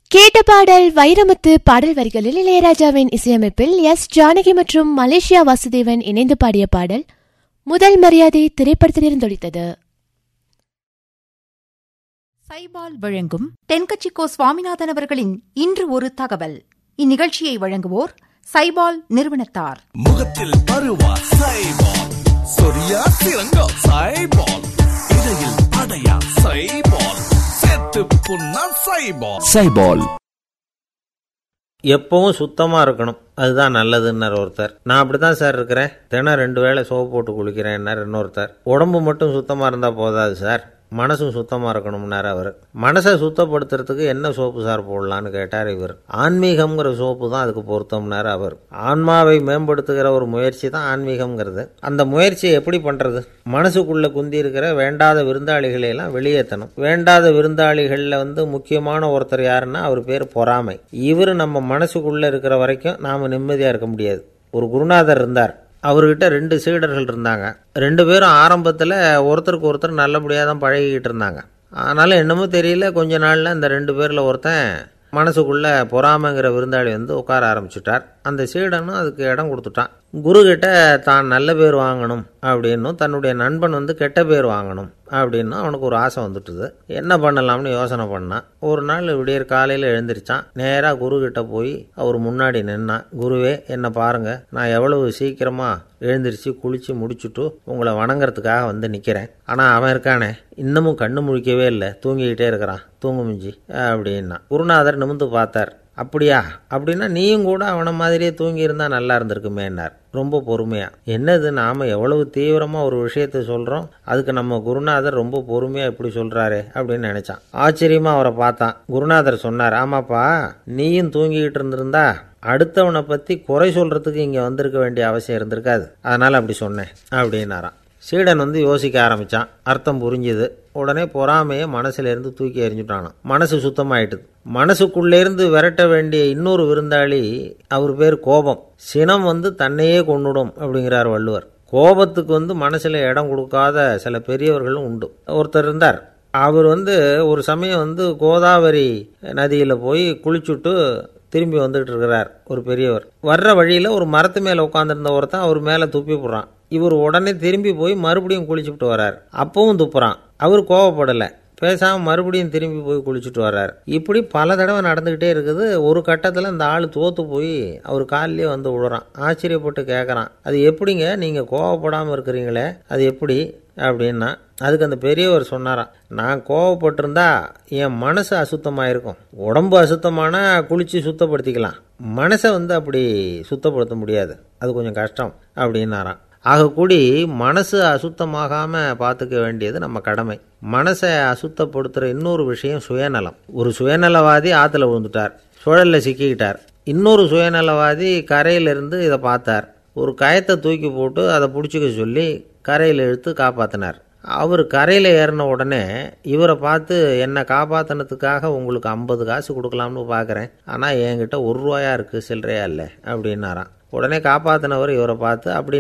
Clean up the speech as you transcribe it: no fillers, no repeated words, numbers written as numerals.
கேட்ட பாடல் வைரமுத்து. பாடல் வரிகளில் இளையராஜாவின் இசையமைப்பில் எஸ் ஜானகி மற்றும் மலேசியா வாசுதேவன் இணைந்து பாடிய பாடல் முதல் மரியாதை திரைப்படத்திலிருந்து ஒலித்தது. சைபால் வழங்கும் தென்கட்சிக்கோ சுவாமிநாதன் அவர்களின் இன்று ஒரு தகவல். இந்நிகழ்ச்சியை வழங்குவோர் சைபால் நிறுவனத்தார். முகத்தில் பருவா சைபால், சொரியா சிறங்கா சைபால், இடையில் அடையா சைபால், செத்து புண்ணா சைபால். சைபால் எப்பவும் சுத்தமாக இருக்கணும், அதுதான் நல்லதுன்னார் ஒருத்தர். நான் அப்படி தான் சார் இருக்கிறேன், தினம் 2 வேளை சோப்பு போட்டு குளிக்கிறேன்னார் இன்னொருத்தர். உடம்பு மட்டும் சுத்தமாக இருந்தால் போதாது சார், மனசும் சுத்தமாக இருக்கணும்னார் அவர். மனசை சுத்தப்படுத்துறதுக்கு என்ன சோப்பு சார் போடலான்னு கேட்டார் இவர். ஆன்மீகம்ங்கிற சோப்பு தான் அதுக்கு பொருத்தம்னார் அவர். ஆன்மாவை மேம்படுத்துகிற ஒரு முயற்சி தான் ஆன்மீகம்ங்கிறது. அந்த முயற்சியை எப்படி பண்ணுறது? மனசுக்குள்ளே குந்தி இருக்கிற வேண்டாத விருந்தாளிகளை எல்லாம் வெளியேற்றணும். வேண்டாத விருந்தாளிகளில் முக்கியமான ஒருத்தர் யாருன்னா அவர் பேர் பொறாமை. இவர் நம்ம மனசுக்குள்ளே இருக்கிற வரைக்கும் நாம் நிம்மதியாக இருக்க முடியாது. ஒரு குருநாதர் இருந்தார், அவர்கிட்ட 2 சீடர்கள் இருந்தாங்க. 2 பேரும் ஆரம்பத்தில் ஒருத்தருக்கு ஒருத்தர் நல்லபடியாக தான் பழகிக்கிட்டு இருந்தாங்க. ஆனாலும் என்னமோ தெரியல, கொஞ்ச நாளில் இந்த 2 பேரில் ஒருத்தன் மனசுக்குள்ளே பொறாமைங்கிற விருந்தாளி உட்கார ஆரம்பிச்சுட்டார். அந்த சீடனும் அதுக்கு இடம் கொடுத்துட்டான். குருக்கிட்ட தான் நல்ல பேர் வாங்கணும் அப்படின்னும் தன்னுடைய நண்பன் கெட்ட பேர் வாங்கணும் அப்படின்னும் அவனுக்கு ஒரு ஆசை வந்துட்டுது. என்ன பண்ணலாம்னு யோசனை பண்ணான். ஒரு நாள் விடியற் காலையில் எழுந்திரிச்சான். நேராக குருக்கிட்ட போய் அவர் முன்னாடி நின்னான். குருவே, என்ன பாருங்க, நான் எவ்வளவு சீக்கிரமாக எழுந்திரிச்சு குளிச்சு முடிச்சுட்டு உங்களை வணங்குறதுக்காக நிற்கிறேன். ஆனால் அவன் இருக்கானே, இன்னமும் கண்ணு முழிக்கவே இல்லை, தூங்கிக்கிட்டே இருக்கிறான், தூங்கு மிஞ்சி அப்படின்னா. குருநாதர் நிமிர்ந்து பார்த்தார். அப்படியா? அப்படின்னா நீயும் கூட அவனை மாதிரியே தூங்கி இருந்தா நல்லா இருந்திருக்குமேன்னார் ரொம்ப பொறுமையா. என்னது, நாம எவ்வளவு தீவிரமா ஒரு விஷயத்த சொல்றோம், அதுக்கு நம்ம குருநாதர் ரொம்ப பொறுமையா இப்படி சொல்றாரு அப்படின்னு நினைச்சான். ஆச்சரியமா அவரை பார்த்தான். குருநாதர் சொன்னார், ஆமாப்பா, நீயும் தூங்கிக்கிட்டு இருந்திருந்தா அடுத்தவனை பத்தி குறை சொல்றதுக்கு இங்க வந்திருக்க வேண்டிய அவசியம் இருந்திருக்காது, அதனால அப்படி சொன்னேன் அப்படின்னாராம். சீடன் யோசிக்க ஆரம்பிச்சான். அர்த்தம் புரிஞ்சுது. உடனே பொறாமையை மனசுலேருந்து தூக்கி எறிஞ்சுட்டானான். மனசு சுத்தமாயிட்டுது. மனசுக்குள்ளேருந்து விரட்ட வேண்டிய இன்னொரு விருந்தாளி, அவர் பேர் கோபம். சினம் தன்னையே கொன்னுடும் அப்படிங்கிறார் வள்ளுவர். கோபத்துக்கு மனசுல இடம் கொடுக்காத சில பெரியவர்களும் உண்டு. ஒருத்தர் இருந்தார். அவர் ஒரு சமயம் கோதாவரி நதியில் போய் குளிச்சுட்டு திரும்பி வந்துட்டு இருக்கிறார். ஒரு பெரியவர் வர்ற வழியில் ஒரு மரத்து மேலே உட்காந்துருந்த ஒருத்தன் அவர் மேலே துப்பி போடுறான். இவர் உடனே திரும்பி போய் மறுபடியும் குளிச்சுட்டு வர்றார். அப்பவும் துப்புறான். அவர் கோவப்படலை, பேசாமல் மறுபடியும் திரும்பி போய் குளிச்சுட்டு வர்றார். இப்படி பல தடவை நடந்துக்கிட்டே இருக்குது. ஒரு கட்டத்தில் இந்த ஆள் தோற்று போய் அவர் காலிலே விழுறான். ஆச்சரியப்பட்டு கேட்குறான், அது எப்படிங்க, நீங்கள் கோவப்படாமல் இருக்கிறீங்களே, அது எப்படி அப்படின்னா. அதுக்கு அந்த பெரியவர் சொன்னாராம், நான் கோவப்பட்டிருந்தா என் மனசு அசுத்தமாயிருக்கும். உடம்பு அசுத்தமானா குளிச்சு சுத்தப்படுத்திக்கலாம், மனசை அப்படி சுத்தப்படுத்த முடியாது, அது கொஞ்சம் கஷ்டம் அப்படின்னாராம். ஆகக்கூடி மனசு அசுத்தமாகாம பார்த்துக்க வேண்டியது நம்ம கடமை. மனசை அசுத்தப்படுத்துற இன்னொரு விஷயம் சுயநலம். ஒரு சுயநலவாதி ஆற்றுல விழுந்துட்டார், சுழல்ல சிக்கிக்கிட்டார். இன்னொரு சுயநலவாதி கரையிலிருந்து இதை பார்த்தார். ஒரு கயத்தை தூக்கி போட்டு அதை பிடிச்சிக்க சொல்லி கரையில் இழுத்து காப்பாற்றினார். அவர் கரையில் ஏறின உடனே இவரை பார்த்து, என்னை காப்பாற்றினதுக்காக உங்களுக்கு 50 காசு கொடுக்கலாம்னு பார்க்குறேன், ஆனால் என்கிட்ட 1 ரூபாயா இருக்குது, சில்லறையா இல்லை அப்படின்னாராம். உடனே காப்பாற்றினவர் இவரை பார்த்து, அப்படி